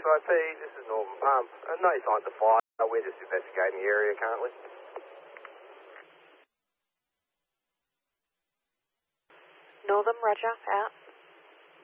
SIP, this is Northern Pump. No signs of fire. We're just investigating the area currently. Northern, roger, out.